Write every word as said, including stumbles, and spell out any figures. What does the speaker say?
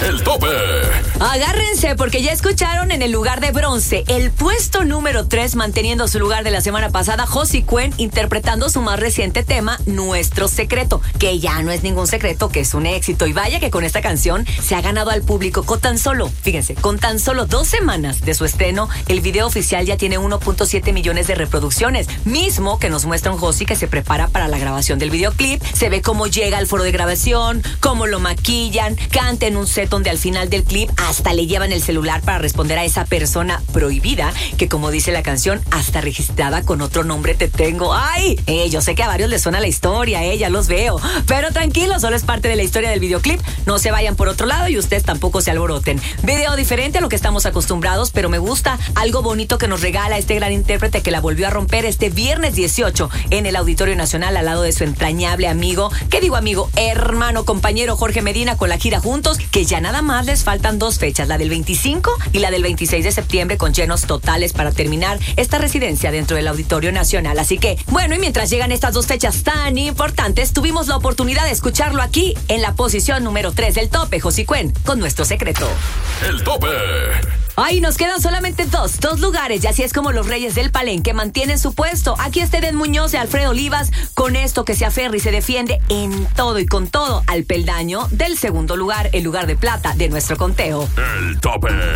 El tope. Agárrense porque ya escucharon en el lugar de bronce, el puesto número tres, manteniendo su lugar de la semana pasada, Josie Cuen interpretando su más reciente tema, Nuestro Secreto, que ya no es ningún secreto, que es un éxito. Y vaya que con esta canción se ha ganado al público con tan solo, fíjense, con tan solo dos semanas de su estreno, el video oficial ya tiene uno punto siete millones de reproducciones, mismo que nos muestra un Josie que se prepara para la grabación del videoclip. Se ve cómo llega al foro de grabación, cómo lo maquillan, canta en un set donde al final del clip hasta le llevan el celular para responder a esa persona prohibida, que como dice la canción, hasta registrada con otro nombre te tengo. ¡Ay! Eh, yo sé que a varios les suena la historia, eh, ya los veo. Pero tranquilo, solo es parte de la historia del videoclip. No se vayan por otro lado y ustedes tampoco se alboroten. Video diferente a lo que estamos acostumbrados, pero me gusta algo bonito que nos regala este gran intérprete que la volvió a romper este viernes dieciocho en el Auditorio Nacional al lado de su entrañable amigo, ¿qué digo amigo? Hermano, compañero Jorge Medina, con la gira Juntos, que ya nada más les faltan dos fechas, la del veinticinco y la del veintiséis de septiembre, con llenos totales para terminar esta residencia dentro del Auditorio Nacional. Así que, bueno, y mientras llegan estas dos fechas tan importantes, tuvimos la oportunidad de escucharlo aquí en la posición número tres del tope, Josie Cuen, con Nuestro Secreto. El tope. Ay, nos quedan solamente dos, dos lugares, y así es como los Reyes del Palenque mantienen su puesto. Aquí está Eden Muñoz y Alfredo Olivas con esto que se aferra y se defiende en todo y con todo al peldaño del segundo lugar, el lugar de plata de nuestro conteo. El tope.